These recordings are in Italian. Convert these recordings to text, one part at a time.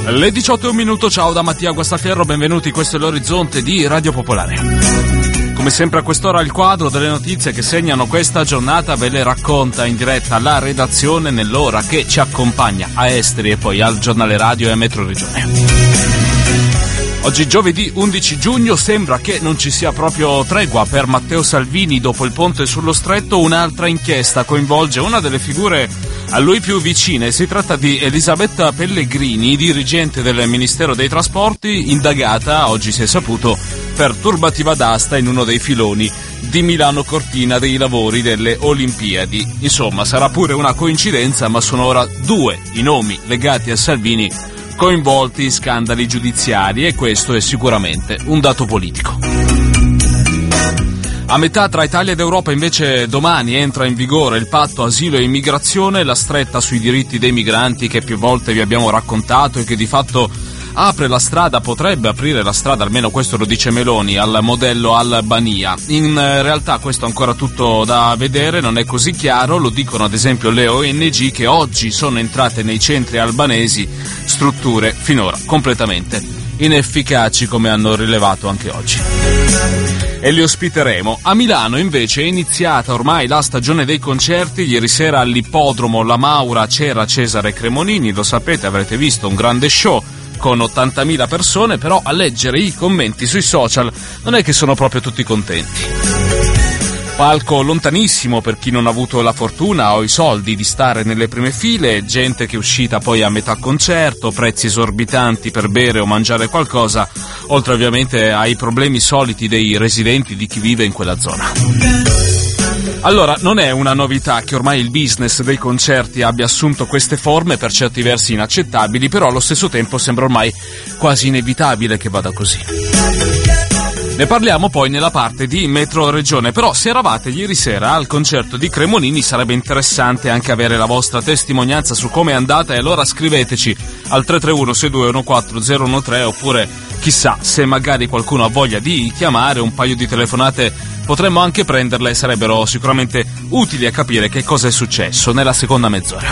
Le 18:01, ciao da Mattia Guastaferro, benvenuti, questo è l'Orizzonte di Radio Popolare. Come sempre a quest'ora il quadro delle notizie che segnano questa giornata ve le racconta in diretta la redazione nell'ora che ci accompagna a Esteri e poi al giornale radio e a Metro Regione. Oggi giovedì 11 giugno sembra che non ci sia proprio tregua per Matteo Salvini dopo il ponte sullo stretto. Un'altra inchiesta coinvolge una delle figure a lui più vicine. Si tratta di Elisabetta Pellegrini, dirigente del Ministero dei Trasporti, indagata, oggi si è saputo, per turbativa d'asta in uno dei filoni di Milano Cortina dei lavori delle Olimpiadi. Insomma, sarà pure una coincidenza, ma sono ora due i nomi legati a Salvini coinvolti in scandali giudiziari e questo è sicuramente un dato politico. A metà tra Italia ed Europa invece domani entra in vigore il patto asilo e immigrazione, la stretta sui diritti dei migranti che più volte vi abbiamo raccontato e che di fatto potrebbe aprire la strada, almeno questo lo dice Meloni, al modello Albania. In realtà questo è ancora tutto da vedere, non è così chiaro, lo dicono ad esempio le ONG che oggi sono entrate nei centri albanesi, strutture finora completamente inefficaci come hanno rilevato anche oggi. E li ospiteremo. A Milano invece è iniziata ormai la stagione dei concerti. Ieri sera all'ippodromo La Maura c'era Cesare Cremonini, lo sapete, avrete visto, un grande show con 80.000 persone, però a leggere i commenti sui social non è che sono proprio tutti contenti. Palco lontanissimo per chi non ha avuto la fortuna o i soldi di stare nelle prime file, gente che è uscita poi a metà concerto, prezzi esorbitanti per bere o mangiare qualcosa, oltre ovviamente ai problemi soliti dei residenti, di chi vive in quella zona. Allora, non è una novità che ormai il business dei concerti abbia assunto queste forme per certi versi inaccettabili, però allo stesso tempo sembra ormai quasi inevitabile che vada così. Ne parliamo poi nella parte di Metro Regione, però se eravate ieri sera al concerto di Cremonini sarebbe interessante anche avere la vostra testimonianza su come è andata, e allora scriveteci al 331 6214 013, oppure chissà, se magari qualcuno ha voglia di chiamare, un paio di telefonate potremmo anche prenderle e sarebbero sicuramente utili a capire che cosa è successo nella seconda mezz'ora.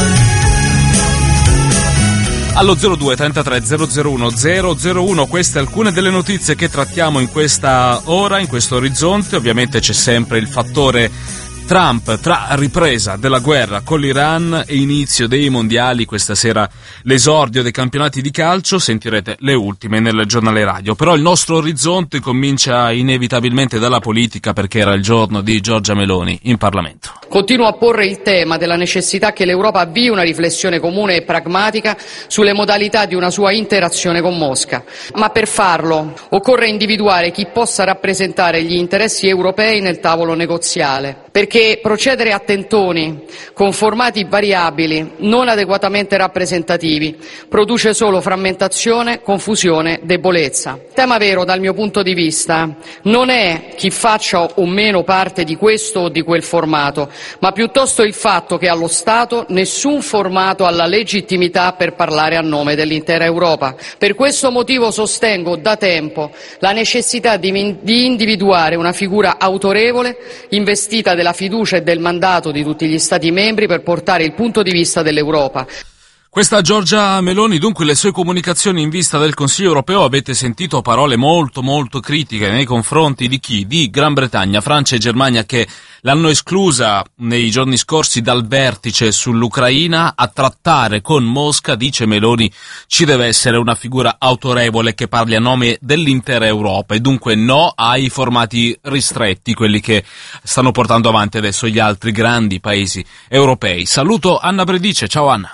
Allo 02 33 001 001, queste alcune delle notizie che trattiamo in questa ora, in questo orizzonte. Ovviamente c'è sempre il fattore Trump, tra ripresa della guerra con l'Iran e inizio dei mondiali, questa sera l'esordio dei campionati di calcio, sentirete le ultime nel giornale radio. Però il nostro orizzonte comincia inevitabilmente dalla politica, perché era il giorno di Giorgia Meloni in Parlamento. Continuo a porre il tema della necessità che l'Europa avvii una riflessione comune e pragmatica sulle modalità di una sua interazione con Mosca, ma per farlo occorre individuare chi possa rappresentare gli interessi europei nel tavolo negoziale, perché procedere a tentoni con formati variabili non adeguatamente rappresentativi produce solo frammentazione, confusione, debolezza. Il tema vero dal mio punto di vista non è chi faccia o meno parte di questo o di quel formato, ma piuttosto il fatto che allo Stato nessun formato ha la legittimità per parlare a nome dell'intera Europa. Per questo motivo sostengo da tempo la necessità di individuare una figura autorevole, investita della fiducia e del mandato di tutti gli Stati membri per portare il punto di vista dell'Europa. Questa Giorgia Meloni, dunque le sue comunicazioni in vista del Consiglio europeo. Avete sentito parole molto critiche nei confronti di chi? Di Gran Bretagna, Francia e Germania, che l'hanno esclusa nei giorni scorsi dal vertice sull'Ucraina. A trattare con Mosca, dice Meloni, ci deve essere una figura autorevole che parli a nome dell'intera Europa, e dunque no ai formati ristretti, quelli che stanno portando avanti adesso gli altri grandi paesi europei. Saluto Anna Bredice, ciao Anna.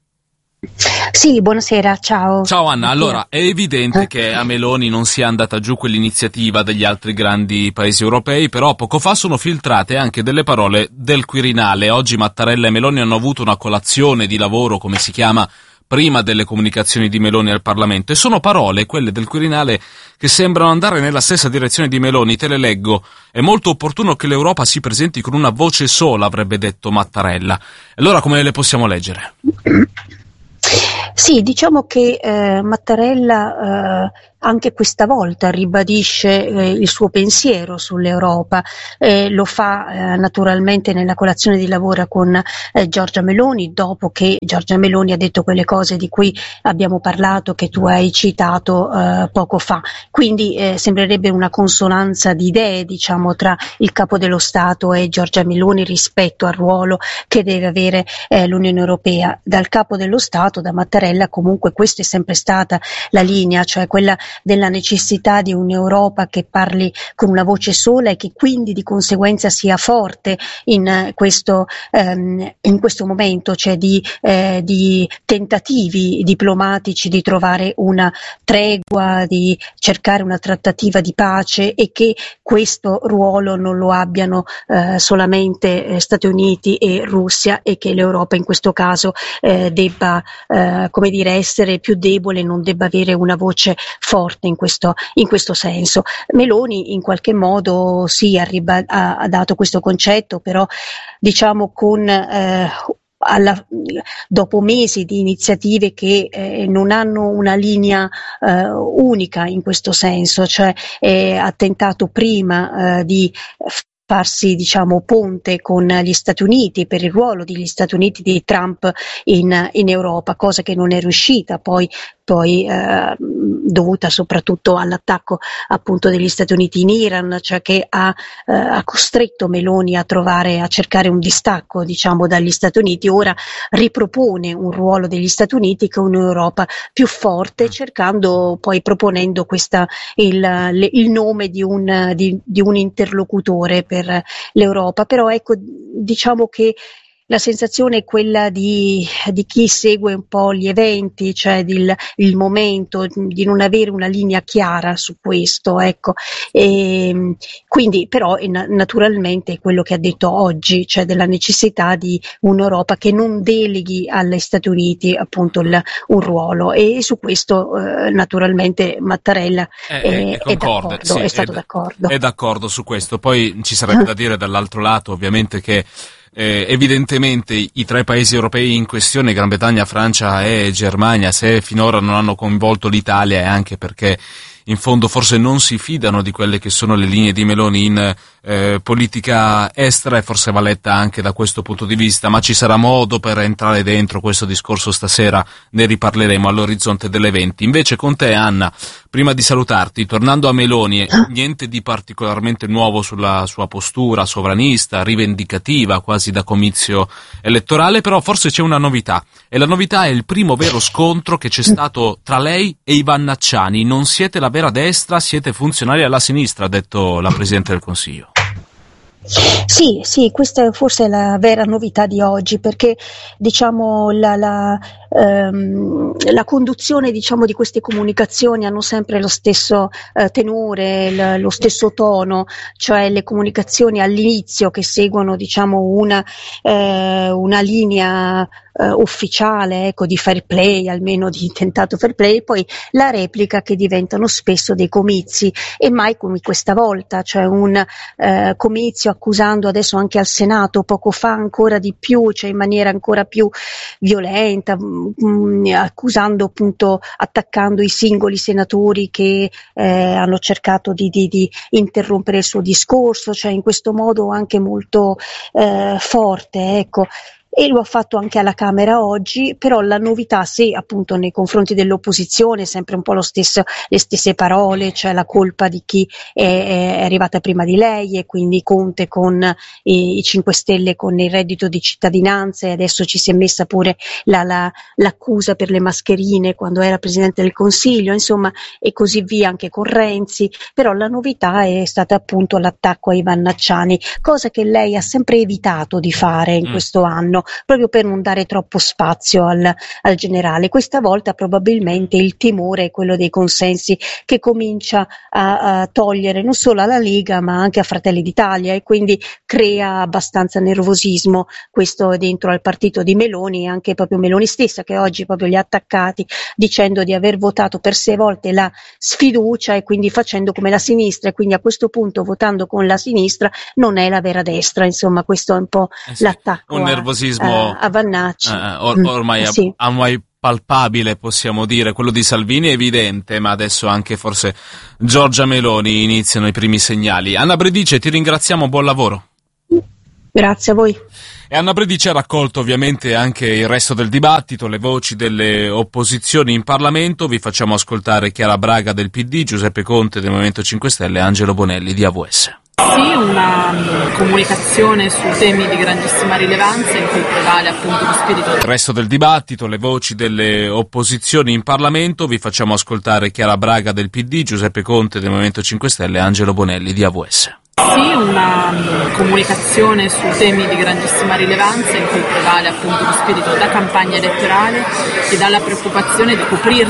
Sì, buonasera, ciao. Ciao Anna, allora è evidente che a Meloni non sia andata giù quell'iniziativa degli altri grandi paesi europei, però poco fa sono filtrate anche delle parole del Quirinale. Oggi Mattarella e Meloni hanno avuto una colazione di lavoro, come si chiama, prima delle comunicazioni di Meloni al Parlamento, e sono parole, quelle del Quirinale, che sembrano andare nella stessa direzione di Meloni. Te le leggo. È molto opportuno che l'Europa si presenti con una voce sola, avrebbe detto Mattarella. Allora come le possiamo leggere? Sì, diciamo che Mattarella anche questa volta ribadisce il suo pensiero sull'Europa, lo fa naturalmente nella colazione di lavoro con Giorgia Meloni, dopo che Giorgia Meloni ha detto quelle cose di cui abbiamo parlato, che tu hai citato poco fa. Quindi sembrerebbe una consonanza di idee, diciamo, tra il capo dello Stato e Giorgia Meloni rispetto al ruolo che deve avere l'Unione Europea. Dal capo dello Stato, da Mattarella, comunque questa è sempre stata la linea, cioè quella della necessità di un'Europa che parli con una voce sola e che quindi di conseguenza sia forte in questo momento, cioè di tentativi diplomatici di trovare una tregua, di cercare una trattativa di pace, e che questo ruolo non lo abbiano solamente Stati Uniti e Russia, e che l'Europa in questo caso debba essere più debole, non debba avere una voce forte in questo senso. Meloni in qualche modo sì ha dato questo concetto, però diciamo dopo mesi di iniziative che non hanno una linea unica in questo senso, cioè ha tentato prima di farsi, diciamo, ponte con gli Stati Uniti per il ruolo degli Stati Uniti di Trump in Europa, cosa che non è riuscita, poi dovuta soprattutto all'attacco appunto degli Stati Uniti in Iran, cioè che ha costretto Meloni a cercare un distacco, diciamo, dagli Stati Uniti. Ora ripropone un ruolo degli Stati Uniti con un'Europa più forte, proponendo il nome di un interlocutore per l'Europa. Però ecco, diciamo che la sensazione è quella di chi segue un po' gli eventi, cioè il momento, di non avere una linea chiara su questo, ecco. E quindi però naturalmente quello che ha detto oggi, cioè della necessità di un'Europa che non deleghi agli Stati Uniti appunto un ruolo, e su questo naturalmente Mattarella è d'accordo, sì, è stato d'accordo. È d'accordo su questo. Poi ci sarebbe da dire dall'altro lato ovviamente che evidentemente i tre paesi europei in questione, Gran Bretagna, Francia e Germania, se finora non hanno coinvolto l'Italia, è anche perché in fondo forse non si fidano di quelle che sono le linee di Meloni in politica estera, e forse va letta anche da questo punto di vista, ma ci sarà modo per entrare dentro questo discorso stasera, ne riparleremo all'orizzonte delle 20. Invece con te, Anna, prima di salutarti, tornando a Meloni, niente di particolarmente nuovo sulla sua postura sovranista, rivendicativa, quasi da comizio elettorale, però forse c'è una novità, e la novità è il primo vero scontro che c'è stato tra lei e i Vannacciani. Non siete la vera destra, siete funzionari alla sinistra, ha detto la Presidente del Consiglio. Sì, questa forse è la vera novità di oggi, perché diciamo la conduzione, diciamo, di queste comunicazioni hanno sempre lo stesso tenore, lo stesso tono, cioè le comunicazioni all'inizio che seguono, diciamo, una linea ufficiale, ecco, di fair play, almeno di tentato fair play, poi la replica, che diventano spesso dei comizi, e mai come questa volta, cioè un comizio accusando adesso anche al Senato, poco fa ancora di più, cioè in maniera ancora più violenta, accusando appunto, attaccando i singoli senatori che hanno cercato di interrompere il suo discorso, cioè in questo modo anche molto forte, ecco. E lo ha fatto anche alla Camera oggi, però la novità, se appunto nei confronti dell'opposizione sempre un po' le stesse parole, cioè la colpa di chi è arrivata prima di lei, e quindi Conte con i 5 Stelle con il reddito di cittadinanza, e adesso ci si è messa pure l'accusa per le mascherine quando era Presidente del Consiglio, insomma, e così via anche con Renzi. Però la novità è stata appunto l'attacco ai Vannacciani, cosa che lei ha sempre evitato di fare in questo anno, proprio per non dare troppo spazio al generale. Questa volta probabilmente il timore è quello dei consensi, che comincia a togliere non solo alla Lega ma anche a Fratelli d'Italia, e quindi crea abbastanza nervosismo questo dentro al partito di Meloni, e anche proprio Meloni stessa, che oggi proprio li ha attaccati dicendo di aver votato per 6 volte la sfiducia, e quindi facendo come la sinistra, e quindi a questo punto votando con la sinistra non è la vera destra. Insomma, questo è un po' l'attacco. Un nervosismo favoritismo a Vannacci. Ormai Sì. palpabile, possiamo dire. Quello di Salvini è evidente, ma adesso anche forse Giorgia Meloni iniziano i primi segnali. Anna Bredice, ti ringraziamo, buon lavoro. Grazie a voi. E Anna Bredice ha raccolto ovviamente anche il resto del dibattito, le voci delle opposizioni in Parlamento. Vi facciamo ascoltare Chiara Braga del PD, Giuseppe Conte del Movimento 5 Stelle e Angelo Bonelli di AVS. Sì, una comunicazione su temi di grandissima rilevanza in cui prevale appunto lo spirito. Il resto del dibattito, le voci delle opposizioni in Parlamento. Vi facciamo ascoltare Chiara Braga del PD, Giuseppe Conte del Movimento 5 Stelle e Angelo Bonelli di AVS. Sì, una comunicazione su temi di grandissima rilevanza in cui prevale appunto lo spirito da campagna elettorale e dalla preoccupazione di coprirsi